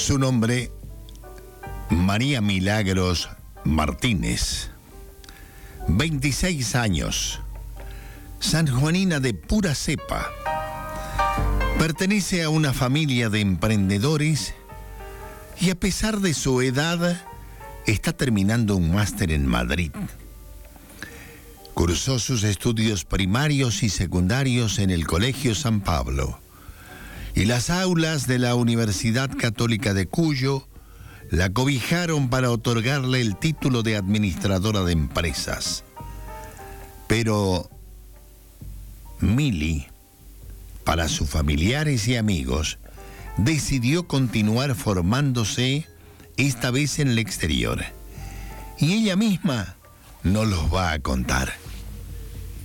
Su nombre, María Milagros Martínez. 26 años. Sanjuanina de pura cepa. Pertenece a una familia de emprendedores y a pesar de su edad, está terminando un máster en Madrid. Cursó sus estudios primarios y secundarios en el Colegio San Pablo y las aulas de la Universidad Católica de Cuyo la cobijaron para otorgarle el título de administradora de empresas. Pero Mili, para sus familiares y amigos, decidió continuar formándose, esta vez en el exterior. Y ella misma nos los va a contar.